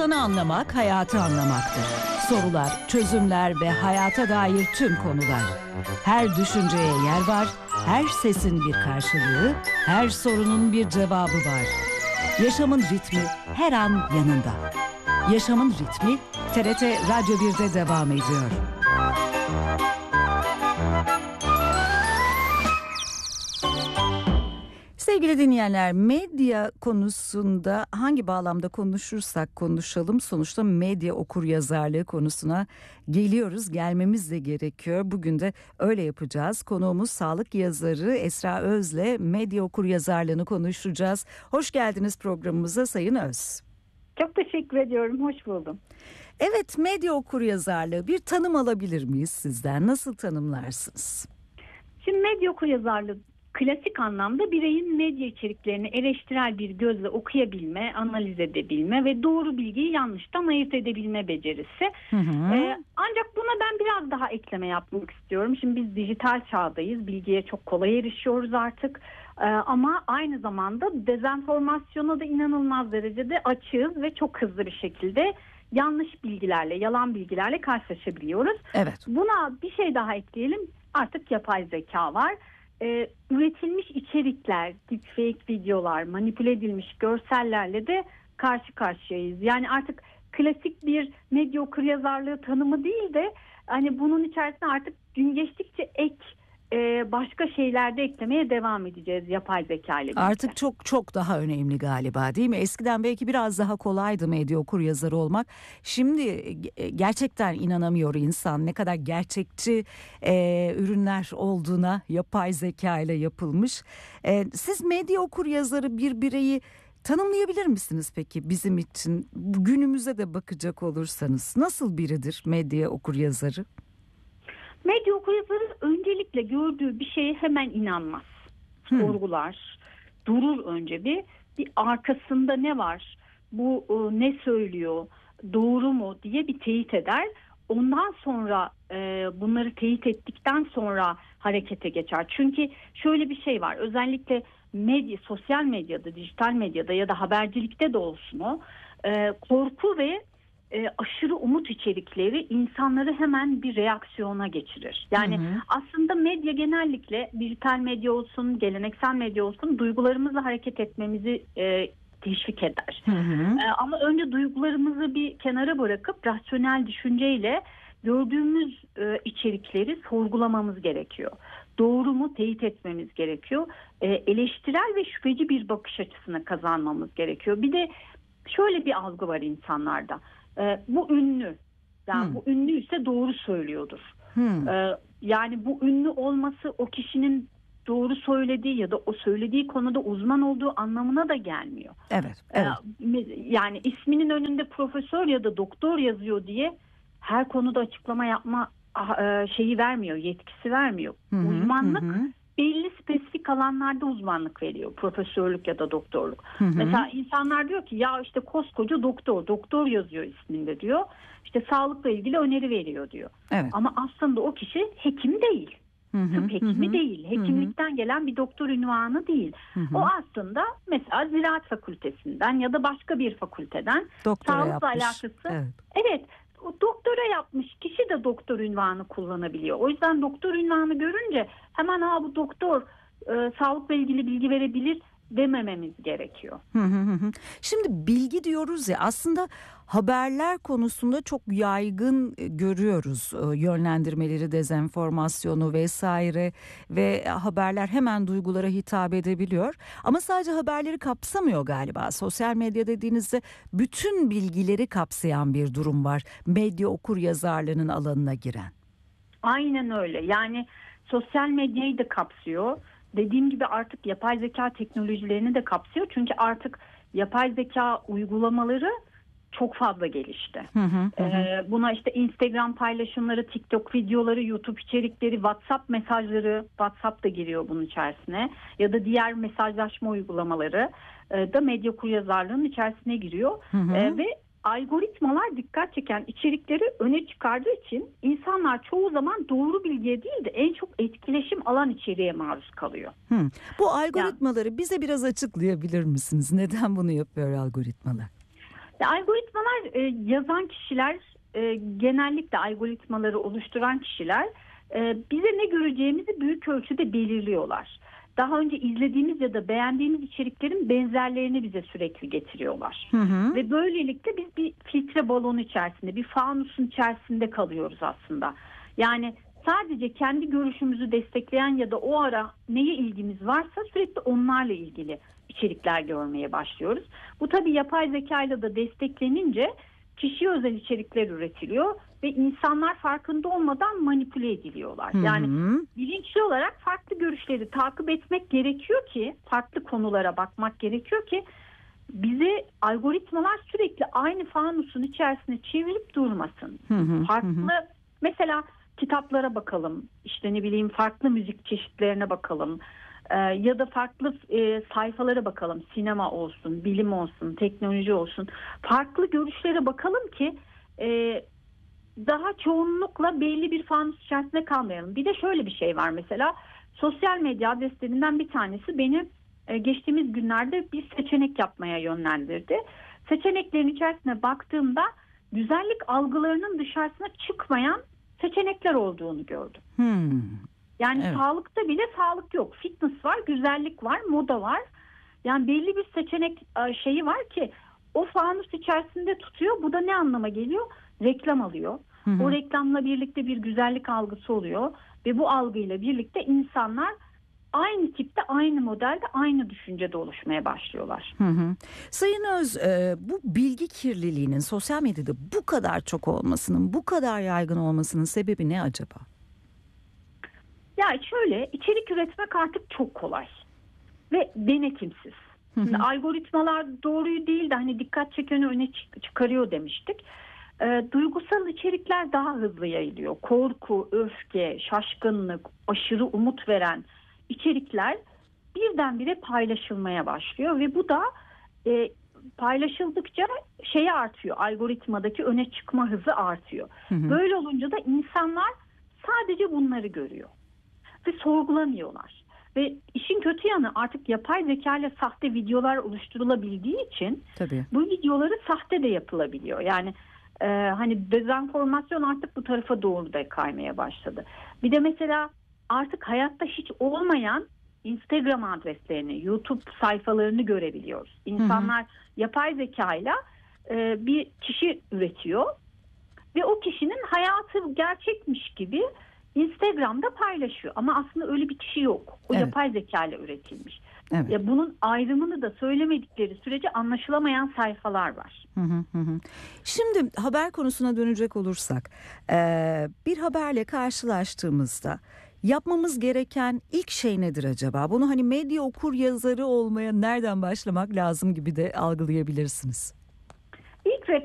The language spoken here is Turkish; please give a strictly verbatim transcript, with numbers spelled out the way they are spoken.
İnsanı anlamak, hayatı anlamaktır. Sorular, çözümler ve hayata dair tüm konular. Her düşünceye yer var, her sesin bir karşılığı, her sorunun bir cevabı var. Yaşamın ritmi her an yanında. Yaşamın ritmi T R T Radyo bir'de devam ediyor. Sevgili dinleyenler, medya konusunda hangi bağlamda konuşursak konuşalım sonuçta medya okuryazarlığı konusuna geliyoruz, gelmemiz de gerekiyor. Bugün de öyle yapacağız. Konuğumuz sağlık yazarı Esra Öz'le medya okuryazarlığını konuşacağız. Hoş geldiniz programımıza Sayın Öz. Çok teşekkür ediyorum, hoş buldum. Evet, medya okuryazarlığı bir tanım alabilir miyiz sizden? Nasıl tanımlarsınız? Şimdi medya okuryazarlığı klasik anlamda bireyin medya içeriklerini eleştirel bir gözle okuyabilme, analiz edebilme ve doğru bilgiyi yanlıştan ayırt edebilme becerisi. Hı hı. Ee, ancak buna ben biraz daha ekleme yapmak istiyorum. Şimdi biz dijital çağdayız, bilgiye çok kolay erişiyoruz artık. Ee, ama aynı zamanda dezenformasyona da inanılmaz derecede açığız ve çok hızlı bir şekilde yanlış bilgilerle, yalan bilgilerle karşılaşabiliyoruz. Evet. Buna bir şey daha ekleyelim. Artık yapay zeka var. Ee, üretilmiş içerikler, deepfake videolar, manipüle edilmiş görsellerle de karşı karşıyayız. Yani artık klasik bir medya okuryazarlığı tanımı değil de hani bunun içerisine artık gün geçtikçe ek e, başka şeyler de eklemeye devam edeceğiz yapay zeka ile birlikte. Artık çok çok daha önemli galiba, değil mi? Eskiden belki biraz daha kolaydı medya okuryazarı olmak. Şimdi gerçekten inanamıyor insan ne kadar gerçekçi e, ürünler olduğuna, yapay zeka ile yapılmış. E, siz medya okuryazarı bir bireyi tanımlayabilir misiniz peki bizim için? Günümüze de bakacak olursanız nasıl biridir medya okuryazarı? Medya okuryazarı öncelikle gördüğü bir şeye hemen inanmaz. Hmm. Sorgular, durur önce bir, bir arkasında ne var, bu e, ne söylüyor, doğru mu diye bir teyit eder. Ondan sonra e, bunları teyit ettikten sonra harekete geçer. Çünkü şöyle bir şey var, özellikle medya, sosyal medyada, dijital medyada ya da habercilikte de olsun o, e, korku ve E, aşırı umut içerikleri insanları hemen bir reaksiyona geçirir. Yani hı hı. aslında medya genellikle dijital medya olsun, geleneksel medya olsun duygularımızla hareket etmemizi e, teşvik eder. Hı hı. E, ama önce duygularımızı bir kenara bırakıp rasyonel düşünceyle gördüğümüz e, içerikleri sorgulamamız gerekiyor. Doğru mu teyit etmemiz gerekiyor. E, eleştirel ve şüpheci bir bakış açısını kazanmamız gerekiyor. Bir de şöyle bir algı var insanlarda. Ee, bu ünlü, yani hmm. bu ünlüyse doğru söylüyordur. Hmm. Ee, yani bu ünlü olması o kişinin doğru söylediği ya da o söylediği konuda uzman olduğu anlamına da gelmiyor. Evet, evet. Ee, yani isminin önünde profesör ya da doktor yazıyor diye her konuda açıklama yapma şeyi vermiyor, yetkisi vermiyor. Hmm. Uzmanlık hmm. belli spesifik alanlarda uzmanlık veriyor. Profesörlük ya da doktorluk. Hı hı. Mesela insanlar diyor ki ya işte koskoca doktor, doktor yazıyor isminde diyor. İşte sağlıkla ilgili öneri veriyor diyor. Evet. Ama aslında o kişi hekim değil. Hı hı. Tıp hekimi hı hı. değil. Hekimlikten hı hı. gelen bir doktor unvanı değil. Hı hı. O aslında mesela Ziraat Fakültesinden ya da başka bir fakülteden doktora sağlıkla yapmış. Alakası. Evet. evet. O doktora yapmış kişi de doktor unvanı kullanabiliyor. O yüzden doktor unvanı görünce hemen ha bu doktor e, sağlıkla ilgili bilgi verebilir demememiz gerekiyor. Hı hı hı. Şimdi bilgi diyoruz ya, aslında haberler konusunda çok yaygın görüyoruz yönlendirmeleri, dezenformasyonu vesaire ve haberler hemen duygulara hitap edebiliyor. Ama sadece haberleri kapsamıyor galiba. Sosyal medya dediğinizde bütün bilgileri kapsayan bir durum var. Medya okuryazarlığının alanına giren. Aynen öyle. Yani sosyal medyayı da kapsıyor. Dediğim gibi artık yapay zeka teknolojilerini de kapsıyor. Çünkü artık yapay zeka uygulamaları çok fazla gelişti. Hı hı hı. Ee, buna işte Instagram paylaşımları, TikTok videoları, YouTube içerikleri, WhatsApp mesajları, WhatsApp da giriyor bunun içerisine. Ya da diğer mesajlaşma uygulamaları e, da medya okuryazarlığının içerisine giriyor. Hı hı. E, ve algoritmalar dikkat çeken içerikleri öne çıkardığı için insanlar çoğu zaman doğru bilgiye değil de en çok etkileşim alan içeriğe maruz kalıyor. Hmm. Bu algoritmaları yani, bize biraz açıklayabilir misiniz? Neden bunu yapıyor algoritmalar? Ya, algoritmalar e, yazan kişiler, e, genellikle algoritmaları oluşturan kişiler e, bize ne göreceğimizi büyük ölçüde belirliyorlar. Daha önce izlediğimiz ya da beğendiğimiz içeriklerin benzerlerini bize sürekli getiriyorlar. Hı hı. Ve böylelikle biz bir filtre balonu içerisinde, bir fanusun içerisinde kalıyoruz aslında. Yani sadece kendi görüşümüzü destekleyen ya da o ara neye ilgimiz varsa sürekli onlarla ilgili içerikler görmeye başlıyoruz. Bu tabii yapay zekayla da desteklenince kişiye özel içerikler üretiliyor ve insanlar farkında olmadan manipüle ediliyorlar. Hı hı. Yani bilinçli olarak farklı görüşleri takip etmek gerekiyor ki, farklı konulara bakmak gerekiyor ki bize algoritmalar sürekli aynı fanusun içerisine çevirip durmasın. Hı hı. Farklı Hı. mesela kitaplara bakalım, işte ne bileyim farklı müzik çeşitlerine bakalım. Ee, ya da farklı e, sayfalara bakalım, sinema olsun, bilim olsun, teknoloji olsun, farklı görüşlere bakalım ki e, daha çoğunlukla belli bir fanus içerisinde kalmayalım. Bir de şöyle bir şey var, mesela sosyal medya adreslerinden bir tanesi beni e, geçtiğimiz günlerde bir seçenek yapmaya yönlendirdi. Seçeneklerin içerisine baktığımda güzellik algılarının dışarısına çıkmayan seçenekler olduğunu gördüm. Hmm. Yani Evet. sağlıkta bile sağlık yok. Fitness var, güzellik var, moda var. Yani belli bir seçenek şeyi var ki o fanus içerisinde tutuyor. Bu da ne anlama geliyor? Reklam alıyor. Hı hı. O reklamla birlikte bir güzellik algısı oluyor. Ve bu algıyla birlikte insanlar aynı tipte, aynı modelde, aynı düşüncede oluşmaya başlıyorlar. Hı hı. Sayın Öz, e, bu bilgi kirliliğinin sosyal medyada bu kadar çok olmasının, bu kadar yaygın olmasının sebebi ne acaba? Ya şöyle, içerik üretmek artık çok kolay ve denetimsiz. Hı hı. Şimdi algoritmalar doğruyu değil de hani dikkat çekeni öne çık- çıkarıyor demiştik. Ee, duygusal içerikler daha hızlı yayılıyor. Korku, öfke, şaşkınlık, aşırı umut veren içerikler birdenbire paylaşılmaya başlıyor ve bu da e, paylaşıldıkça şey artıyor, algoritmadaki öne çıkma hızı artıyor. Hı hı. Böyle olunca da insanlar sadece bunları görüyor ve sorgulamıyorlar. Ve işin kötü yanı, artık yapay zeka ile sahte videolar oluşturulabildiği için Tabii. bu videoları sahte de yapılabiliyor. Yani e, hani dezenformasyon artık bu tarafa doğru da kaymaya başladı. Bir de mesela artık hayatta hiç olmayan Instagram adreslerini, YouTube sayfalarını görebiliyoruz. İnsanlar yapay zekayla e, bir kişi üretiyor ve o kişinin hayatı gerçekmiş gibi Instagram'da paylaşıyor. Ama aslında öyle bir kişi yok. O Evet. yapay zeka ile üretilmiş. Evet. Ya bunun ayrımını da söylemedikleri sürece anlaşılamayan sayfalar var. Hı hı hı hı. Şimdi haber konusuna dönecek olursak, eee, bir haberle karşılaştığımızda yapmamız gereken ilk şey nedir acaba? Bunu hani medya okur yazarı olmaya nereden başlamak lazım gibi de algılayabilirsiniz.